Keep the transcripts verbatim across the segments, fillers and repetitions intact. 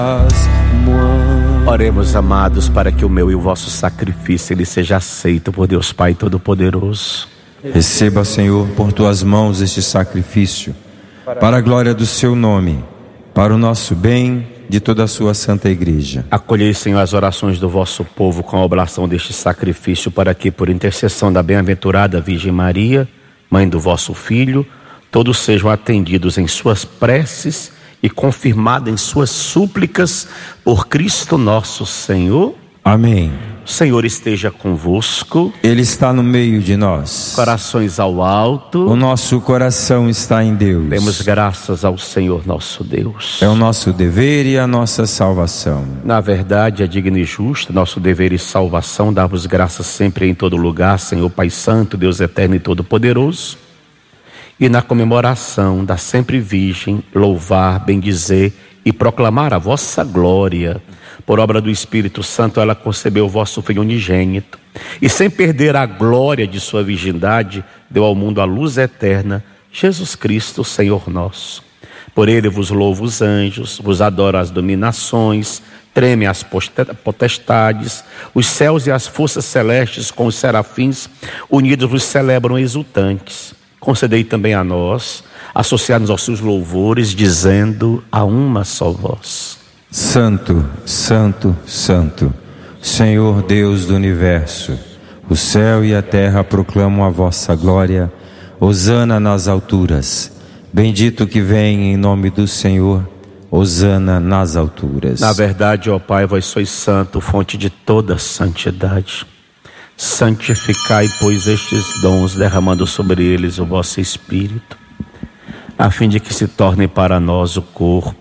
Oremos, amados, para que o meu e o vosso sacrifício ele seja aceito por Deus Pai Todo-Poderoso. Receba, Senhor, por tuas mãos este sacrifício, para a glória do seu nome, para o nosso bem, de toda a sua santa igreja. Acolhei, Senhor, as orações do vosso povo com a oblação deste sacrifício, para que, por intercessão da bem-aventurada Virgem Maria, mãe do vosso Filho, todos sejam atendidos em suas preces e confirmados em suas súplicas por Cristo nosso Senhor. Amém. O Senhor esteja convosco. Ele está no meio de nós. Corações ao alto. O nosso coração está em Deus. Demos graças ao Senhor nosso Deus. É o nosso dever e a nossa salvação. Na verdade, é digno e justo nosso dever e salvação dar-vos graças sempre e em todo lugar, Senhor Pai Santo, Deus eterno e todo-poderoso. E na comemoração da sempre Virgem, louvar, bendizer e proclamar a vossa glória. Por obra do Espírito Santo, ela concebeu o vosso Filho unigênito, e sem perder a glória de sua virgindade, deu ao mundo a luz eterna, Jesus Cristo, Senhor nosso. Por ele vos louvo os anjos, vos adoro as dominações, tremem as potestades, os céus e as forças celestes com os serafins, unidos vos celebram exultantes. Concedei também a nós, associar-nos aos seus louvores, dizendo a uma só voz: Santo, Santo, Santo, Senhor Deus do Universo, o céu e a terra proclamam a vossa glória. Hosana nas alturas. Bendito que vem em nome do Senhor. Hosana nas alturas. Na verdade, ó Pai, vós sois santo, fonte de toda santidade. Santificai, pois, estes dons, derramando sobre eles o vosso Espírito, a fim de que se tornem para nós o corpo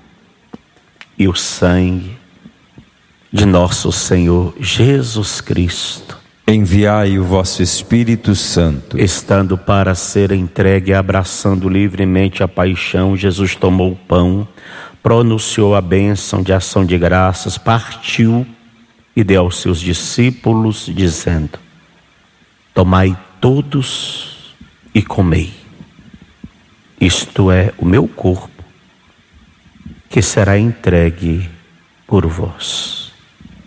e o sangue de nosso Senhor Jesus Cristo. Enviai o vosso Espírito Santo. Estando para ser entregue, abraçando livremente a paixão, Jesus tomou o pão, pronunciou a bênção de ação de graças, partiu e deu aos seus discípulos, dizendo: tomai todos e comei. Isto é o meu corpo, que será entregue por vós.